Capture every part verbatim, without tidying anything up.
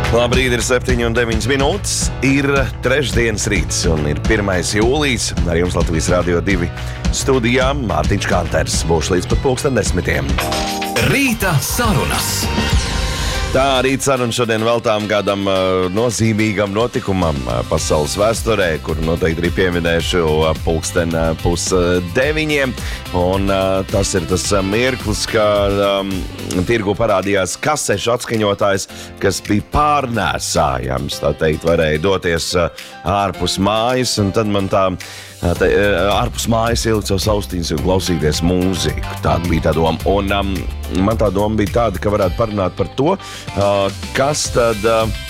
Labrīt, ir septiņi un deviņas minūtes, ir trešdienas rīts un ir pirmais jūlijas. Ar jums Latvijas Radio divi studijā Mārtiņš Kanters. Būšu līdz pat pulksten desmitiem. Rīta sarunas. Tā rīta saruna šodien veltām kādam uh, nozīmīgam notikumam uh, pasaules vēsturē, kur noteikti arī pieminēšu uh, pulksten uh, pus uh, deviņiem. Un uh, tas ir tas uh, mirklis, kad um, tirgu parādījās kasešu atskaņotājs, kas bija pārnēsājams. Tā teikt, varēja doties uh, ārpus mājas, un tad man tā Te, ārpus mājas ielikt savu austiņas un klausīties mūziku. Tāda bija tā doma. Un um, man tā doma bija tāda, ka varētu parunāt par to, uh, kas tad,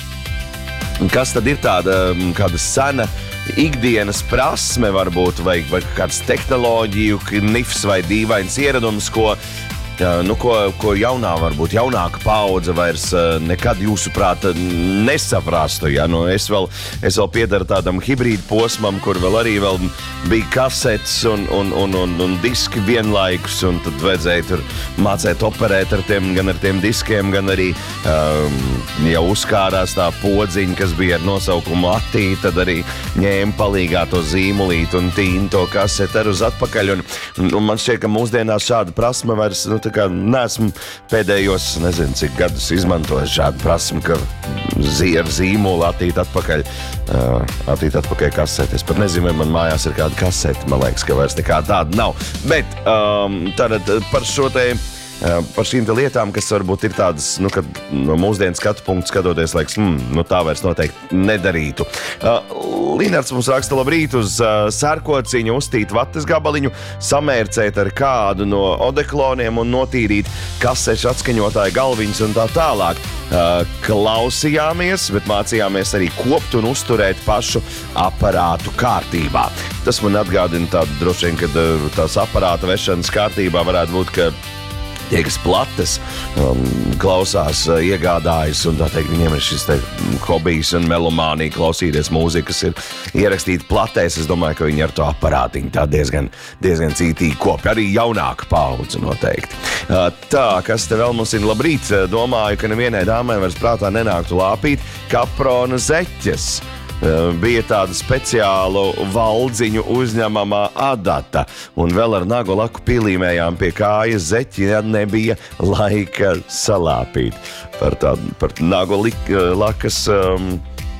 uh, kas tad ir tāda kāda sena ikdienas prasme varbūt, vai, vai kāds tehnoloģiju knifs vai dīvains ieradums, ko Nu, ko, ko jaunā, varbūt jaunāka paudze vairs nekad jūsuprāt nesaprastu. Ja? Nu, es, vēl, es vēl piedaru tādam hibrīdu posmam, kur vēl arī vēl bija kasetes un, un, un, un, un diski vienlaikus, un tad vajadzēja tur mācēt operēt ar tiem, gan ar tiem diskiem, gan arī um, jau uzkārās tā podziņa, kas bija ar nosaukumu Attī, tad arī ņēma palīgā to zīmulīt un tīna to kaseti ar uz atpakaļ. Un, un man šķiet, ka mūsdienās šāda prasme vairs, nu, tā kā neesmu pēdējos, nezinu, cik gadus izmantojis šādu prasmu, ka zī, ar zīmolu attīt atpakaļ, uh, attīt atpakaļ kaseti. Es pat nezinu, vai man mājās ir kāda kasete, man liekas, ka vairs nekā tāda nav. Bet um, tātad par šo te par šīm te lietām, kas varbūt ir tādas, nu, kad no mūsdienas skatu punktu skatoties, liekas, hmm, nu tā vairs noteikti nedarītu. Uh, Linards mums raksta labrīt uz uh, sērkociņu, uztīt vates gabaliņu, samērcēt ar kādu no odekloniem un notīrīt kasešu atskaņotāju galviņus un tā tālāk. Uh, klausījāmies, bet mācījāmies arī kopt un uzturēt pašu aparātu kārtībā. Tas man atgādina tādu droši vien, kad uh, tās aparāta vešanas kārtībā varētu būt, ka tie, kas plates um, klausās, uh, iegādājas, un tā teikt, viņiem ir šis te hobijs un melomānija klausīties mūziku, kas ir ierakstīta platēs. Es domāju, ka viņi ar to aparātiņu tā diezgan, diezgan cītīgi kopja. Arī jaunāka paudze noteikti. Uh, tā, kas te vēl mums ir labrīt, domāju, ka nevienai dāmai vairs prātā nenāktu lāpīt kaprona zeķes. Bija tāda speciālu valdziņu uzņemamā adata, un vēl ar nagu laku pielīmējām pie kājas zeķi, ja nebija laika salāpīt. Par tādu par nagu lik, lakas um,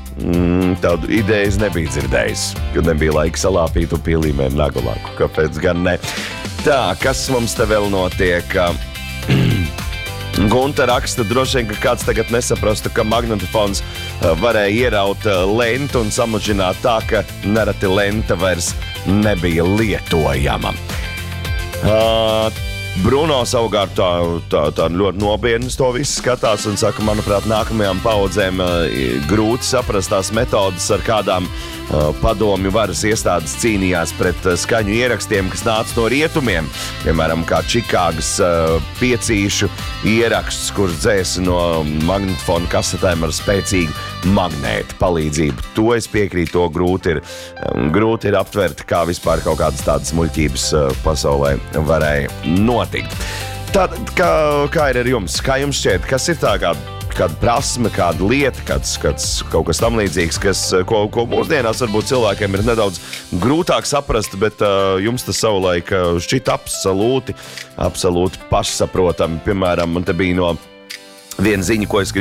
tādu idejas nebija dzirdējis, kad nebija laika salāpīt un pielīmēt nagu laku. Kāpēc gan ne? Tā, kas mums te vēl notiek? Gunta raksta, droši vien, ka kāds tagad nesaprastu, ka magnetofons varēja ieraut lentu un samažināt tā, ka nereti lenta vairs nebija lietojama. Uh, Bruno savukārt tā, tā, tā ļoti nopietni to visu skatās un saka, manuprāt, nākamajām paudzēm uh, grūti saprast tās metodas, ar kādām uh, padomju varas iestādes cīnījās pret uh, skaņu ierakstiem, kas nāca no rietumiem. Piemēram, kā Čikāgas uh, piecīšu ieraksts, kur dzēsa no magnetofona kasetēm ar spēcīgu magnētu palīdzību. To es piekrītu, to grūti ir, um, grūti ir aptvert, kā vispār kaut kādas tādas muļķības uh, pasaulē varēja notikt. Tā, kā, kā ir ar jums? Kā jums šķiet, kas ir tā kāda, kāda prasme, kāda lieta, kāds, kāds, kaut kas tam līdzīgs, kas, ko, ko mūsdienās varbūt cilvēkiem ir nedaudz grūtāk saprast, bet uh, jums tas savulaik šķita absolūti, absolūti pašsaprotami. Piemēram, man te bija no viena ziņa, ko es gribu